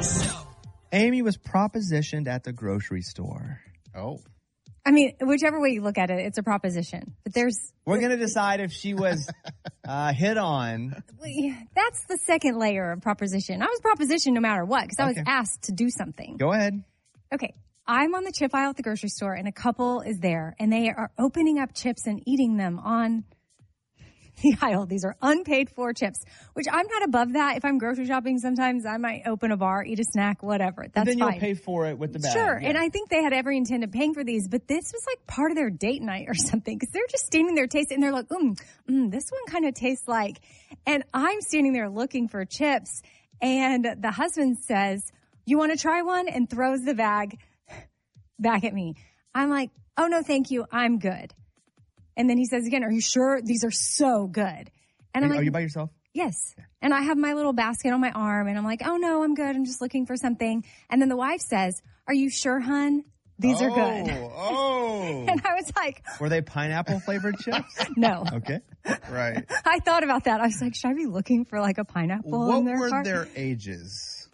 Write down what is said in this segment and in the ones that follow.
Amy was propositioned at the grocery store. Oh. I mean, whichever way you look at it, it's a proposition. But we're going to decide if she was hit on. That's the second layer of proposition. I was propositioned no matter what because I was asked to do something. Go ahead. Okay. I'm on the chip aisle at the grocery store and a couple is there and they are opening up chips and eating them on the aisle. These are unpaid for chips, which I'm not above that. If I'm grocery shopping, sometimes I might open a bar, eat a snack, whatever. That's then fine. You'll pay for it with the bag. Sure. Yeah. And I think they had every intent of paying for these, but this was like part of their date night or something because they're just standing there tasting and they're like, this one kind of tastes like, and I'm standing there looking for chips and the husband says, you want to try one? And throws the bag back at me. I'm like, oh no, thank you. I'm good. And then he says again, are you sure? These are so good. And I'm like, are you by yourself? Yes. And I have my little basket on my arm and I'm like, oh no, I'm good. I'm just looking for something. And then the wife says, are you sure, hun? These are good. Oh. And I was like, were they pineapple flavored chips? No. Okay. Right. I thought about that. I was like, should I be looking for like a pineapple what in their were car? their ages?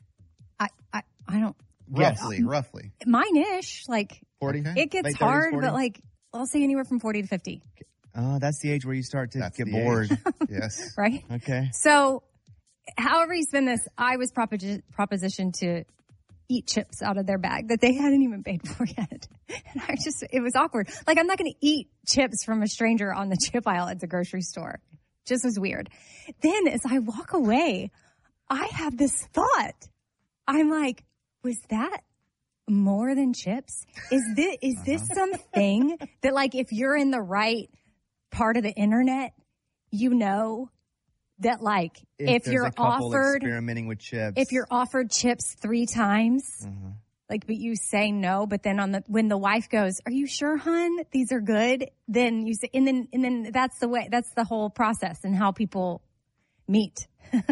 I don't. Roughly. Mine-ish. Like 40? It gets Late 30s, hard, 40? but like I'll say anywhere from 40 to 50. That's the age where you start to get the bored. age. Yes. Right? Okay. So however you spin this, I was propositioned to eat chips out of their bag that they hadn't even paid for yet. And it was awkward. Like I'm not going to eat chips from a stranger on the chip aisle at the grocery store. Just was weird. Then as I walk away, I have this thought. I'm like, was that more than chips? Is this something that like if you're in the right part of the internet, you know that like if you're offered experimenting with chips, if you're offered chips 3 times, like but you say no, but then when the wife goes, "Are you sure, hun? These are good?" Then you say, and then that's the way. That's the whole process and how people meet.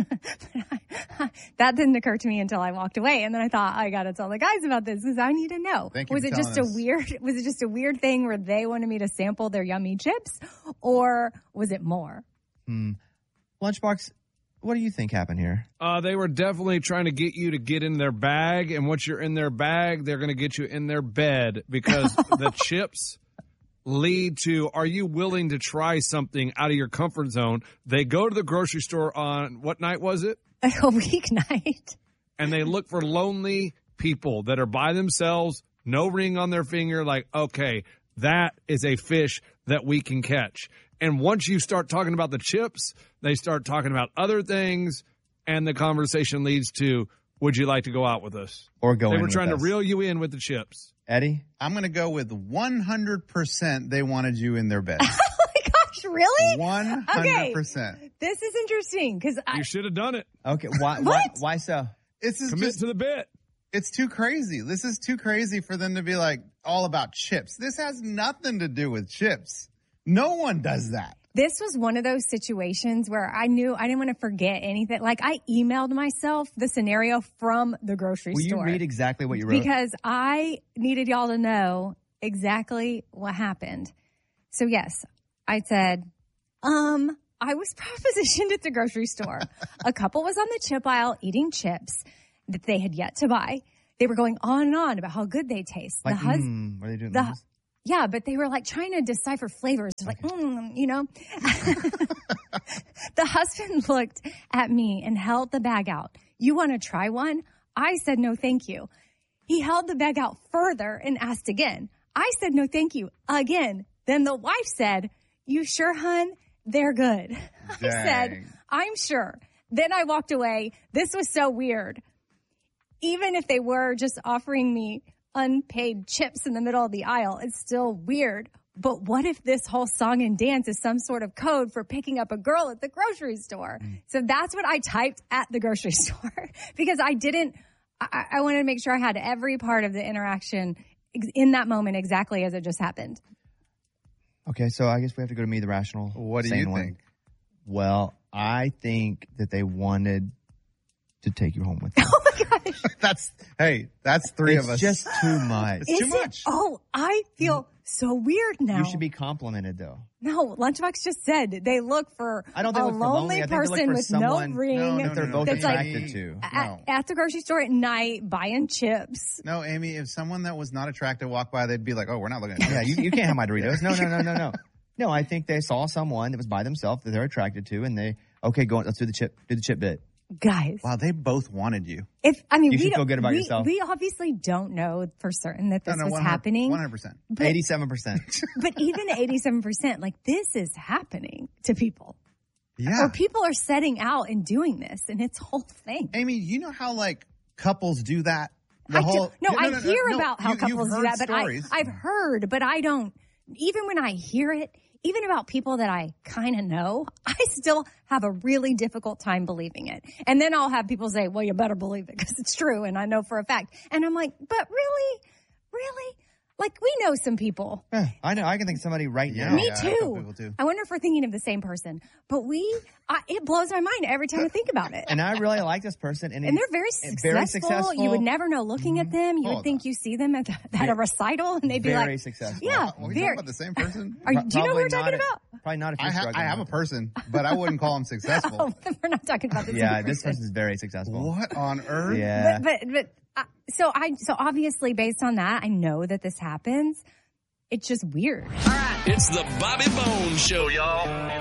That didn't occur to me until I walked away, and then I thought I got to tell the guys about this because I need to know. Was it just a weird thing where they wanted me to sample their yummy chips, or was it more? Lunchbox, what do you think happened here? They were definitely trying to get you to get in their bag, and once you're in their bag, they're going to get you in their bed because the chips lead to, are you willing to try something out of your comfort zone? They go to the grocery store on, what night was it? A weeknight. And they look for lonely people that are by themselves, no ring on their finger, like, okay, that is a fish that we can catch. And once you start talking about the chips, they start talking about other things, and the conversation leads to, would you like to go out with us? Or go in with us. They were trying to reel you in with the chips. Eddie? I'm going to go with 100% they wanted you in their bed. Oh my gosh, really? 100%. Okay. This is interesting because You should have done it. Okay, why so? Commit to the bit. It's too crazy. This is too crazy for them to be like all about chips. This has nothing to do with chips. No one does that. This was one of those situations where I knew I didn't want to forget anything. Like I emailed myself the scenario from the grocery store. Will you read exactly what you wrote? Because I needed y'all to know exactly what happened. So yes, I said, I was propositioned at the grocery store. A couple was on the chip aisle eating chips that they had yet to buy. They were going on and on about how good they taste. Like, what are they doing? Yeah, but they were like trying to decipher flavors. Like, you know. The husband looked at me and held the bag out. You want to try one? I said, no, thank you. He held the bag out further and asked again. I said, no, thank you. Again. Then the wife said, you sure, hun? They're good. Dang. I said, I'm sure. Then I walked away. This was so weird. Even if they were just offering me unpaid chips in the middle of the aisle, it's still weird. But what if this whole song and dance is some sort of code for picking up a girl at the grocery store? So that's what I typed at the grocery store because I wanted to make sure I had every part of the interaction in that moment exactly as it just happened. Okay, so I guess we have to go to me, the rational. What do you think? Well, I think that they wanted to take you home with them. Oh my gosh. That's three It's of us. just too much. It's too Is it? much. Oh, I feel so weird now. You should be complimented, though. No, Lunchbox just said they look for I don't think a they look for lonely. lonely I think they look person for with someone- no ring. No, That they're both That's like- attracted to. No. At the grocery store at night buying chips. No, Amy, if someone that was not attractive walked by, they'd be like, oh, we're not looking at Yeah, you. you can't have my Doritos. No. No, I think they saw someone that was by themselves that they're attracted to, and they, okay, let's do the chip bit. Guys, Wow, they both wanted you. you You should we feel don't- good about we- yourself. We obviously don't know for certain that this was 100%, happening. 100%. 87%. But even 87%, like this is happening to people. Yeah. Or people are setting out and doing this, and it's a whole thing. Amy, you know how like couples do that? I hear about how you've couples do heard that, but stories. I've heard, but I don't, even when I hear it, even about people that I kind of know, I still have a really difficult time believing it. And then I'll have people say, well, you better believe it because it's true. And I know for a fact. And I'm like, but really? Really? Like, we know some people. I know. I can think of somebody right Yeah. now. Me a couple too. people too. I wonder if we're thinking of the same person. But it blows my mind every time I think about it. And I really like this person. And And they're very successful. You would never know looking at them. You Oh, would think you see them at a recital and they'd be very like, successful. yeah, Are we very. talking about the same person? Do you know who Probably we're talking not about? Probably not if you're I struggling have a with it. person, but I wouldn't call him successful. Oh, we're not talking about the Yeah, same this person. person's very successful. What on earth? Yeah. So obviously based on that, I know that this happens. It's just weird. It's the Bobby Bones Show, y'all.